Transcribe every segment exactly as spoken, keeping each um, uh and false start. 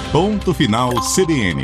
Ponto Final C B N.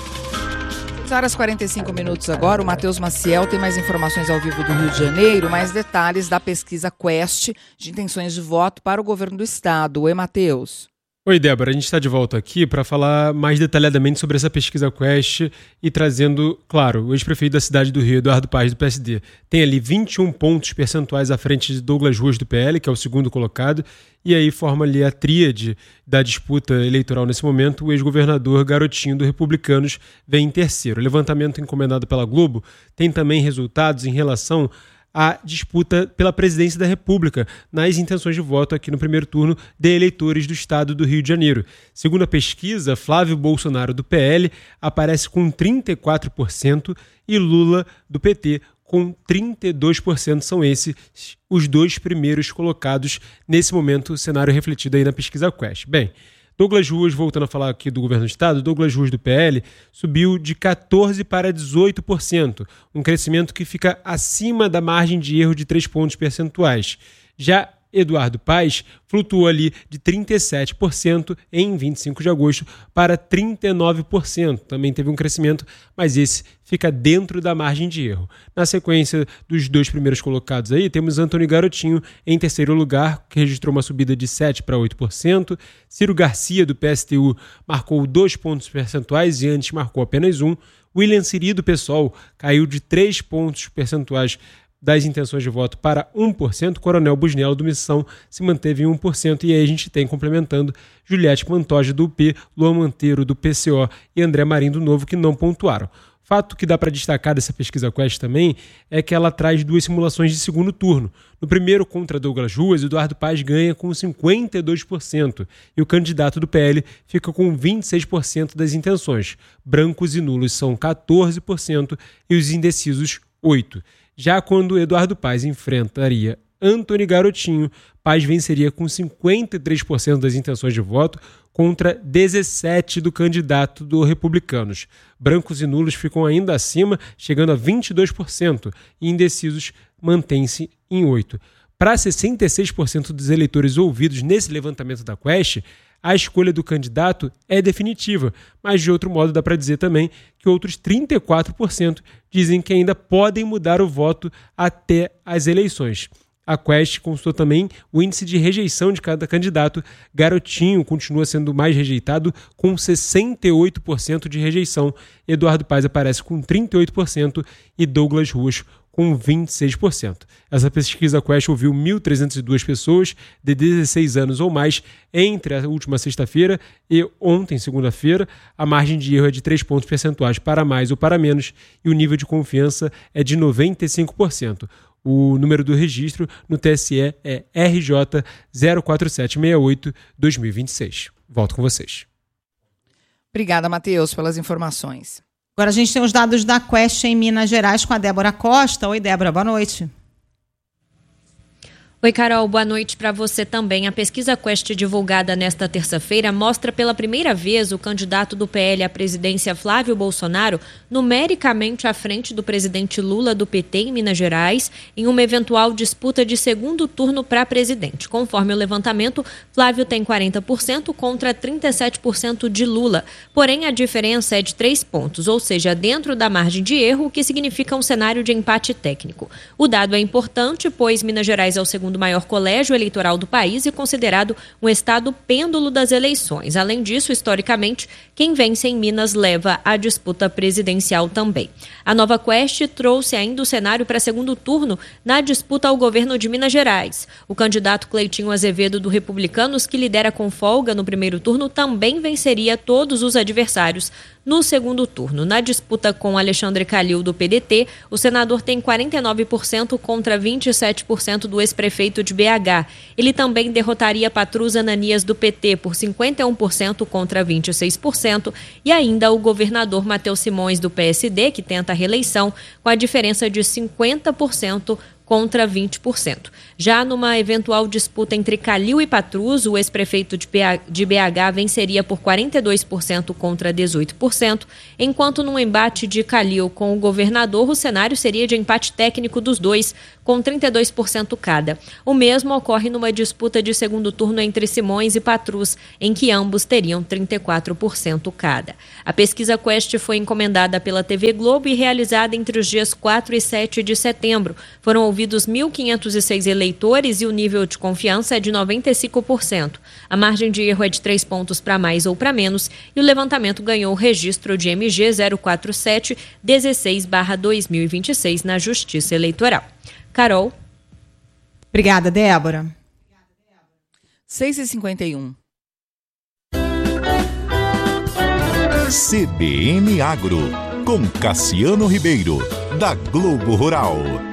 seis horas e quarenta e cinco minutos agora. O Matheus Maciel tem mais informações ao vivo do Rio de Janeiro, mais detalhes da pesquisa Quest de intenções de voto para o governo do estado. Oi, Matheus. Oi, Débora. A gente está de volta aqui para falar mais detalhadamente sobre essa pesquisa Quest e trazendo, claro, o ex-prefeito da cidade do Rio, Eduardo Paes, do P S D. Tem ali vinte e um pontos percentuais à frente de Douglas Ruas, do P L, que é o segundo colocado, e aí forma ali a tríade da disputa eleitoral nesse momento. O ex-governador Garotinho, do Republicanos, vem em terceiro. O levantamento encomendado pela Globo tem também resultados em relação a disputa pela presidência da República nas intenções de voto aqui no primeiro turno de eleitores do estado do Rio de Janeiro. Segundo a pesquisa, Flávio Bolsonaro, do P L, aparece com trinta e quatro por cento e Lula, do P T, com trinta e dois por cento. São esses os dois primeiros colocados nesse momento, o cenário refletido aí na pesquisa Quest. Bem, Douglas Ruas, voltando a falar aqui do governo do estado, Douglas Ruas, do P L, subiu de quatorze por cento para dezoito por cento, um crescimento que fica acima da margem de erro de três pontos percentuais. Já Eduardo Paes flutuou ali de trinta e sete por cento em vinte e cinco de agosto para trinta e nove por cento. Também teve um crescimento, mas esse fica dentro da margem de erro. Na sequência dos dois primeiros colocados aí, temos Antônio Garotinho em terceiro lugar, que registrou uma subida de sete para oito por cento. Ciro Garcia, do P S T U, marcou dois pontos percentuais e antes marcou apenas um. William Siri, do PSOL, caiu de três pontos percentuais das intenções de voto para um por cento, Coronel Busnello, do Missão, se manteve em um por cento, e aí a gente tem, complementando, Juliette Pantoja, do U P, Luan Monteiro, do P C O e André Marinho, do Novo, que não pontuaram. Fato que dá para destacar dessa pesquisa Quest também é que ela traz duas simulações de segundo turno. No primeiro, contra Douglas Ruas, Eduardo Paes ganha com cinquenta e dois por cento e o candidato do P L fica com vinte e seis por cento das intenções. Brancos e nulos são quatorze por cento e os indecisos, oito por cento. Já quando Eduardo Paes enfrentaria Antônio Garotinho, Paes venceria com cinquenta e três por cento das intenções de voto contra dezessete por cento do candidato do Republicanos. Brancos e nulos ficam ainda acima, chegando a vinte e dois por cento, e indecisos mantêm-se em oito por cento. Para sessenta e seis por cento dos eleitores ouvidos nesse levantamento da Quest, a escolha do candidato é definitiva, mas de outro modo dá para dizer também que outros trinta e quatro por cento dizem que ainda podem mudar o voto até as eleições. A Quest consultou também o índice de rejeição de cada candidato. Garotinho continua sendo mais rejeitado, com sessenta e oito por cento de rejeição. Eduardo Paes aparece com trinta e oito por cento e Douglas Ruas com vinte e seis por cento. Essa pesquisa Quest ouviu mil trezentas e duas pessoas de dezesseis anos ou mais entre a última sexta-feira e ontem, segunda-feira. A margem de erro é de três pontos percentuais para mais ou para menos e o nível de confiança é de noventa e cinco por cento. O número do registro no T S E é R J zero quatro sete seis oito barra dois mil e vinte e seis. Volto com vocês. Obrigada, Matheus, pelas informações. Agora a gente tem os dados da Quest em Minas Gerais com a Débora Costa. Oi, Débora, boa noite. Oi, Carol, boa noite para você também. A pesquisa Quest divulgada nesta terça-feira mostra pela primeira vez o candidato do P L à presidência, Flávio Bolsonaro, numericamente à frente do presidente Lula, do P T, em Minas Gerais, em uma eventual disputa de segundo turno para presidente. Conforme o levantamento, Flávio tem quarenta por cento contra trinta e sete por cento de Lula. Porém, a diferença é de três pontos, ou seja, dentro da margem de erro, o que significa um cenário de empate técnico. O dado é importante, pois Minas Gerais é o segundo do maior colégio eleitoral do país e considerado um estado pêndulo das eleições. Além disso, historicamente, quem vence em Minas leva a disputa presidencial também. A nova Quest trouxe ainda o cenário para segundo turno na disputa ao governo de Minas Gerais. O candidato Cleitinho Azevedo, do Republicanos, que lidera com folga no primeiro turno, também venceria todos os adversários no segundo turno. Na disputa com Alexandre Calil, do P D T, o senador tem quarenta e nove por cento contra vinte e sete por cento do ex-prefeito de B H. Ele também derrotaria Patrus Ananias, do P T, por cinquenta e um por cento contra vinte e seis por cento, e ainda o governador Matheus Simões, do P S D, que tenta a reeleição, com a diferença de cinquenta por cento contra vinte por cento. Já numa eventual disputa entre Calil e Patrus, o ex-prefeito de B H venceria por quarenta e dois por cento contra dezoito por cento, enquanto num embate de Calil com o governador, o cenário seria de empate técnico dos dois, com trinta e dois por cento cada. O mesmo ocorre numa disputa de segundo turno entre Simões e Patrus, em que ambos teriam trinta e quatro por cento cada. A pesquisa Quest foi encomendada pela T V Globo e realizada entre os dias quatro e sete de setembro. Foram ouvidos mil quinhentos e seis eleitores e o nível de confiança é de noventa e cinco por cento. A margem de erro é de três pontos para mais ou para menos e o levantamento ganhou o registro de M G zero quatro sete dezesseis barra dois mil e vinte e seis na Justiça Eleitoral. Carol. Obrigada, Débora. seis e cinquenta e um. C B N Agro, com Cassiano Ribeiro, da Globo Rural.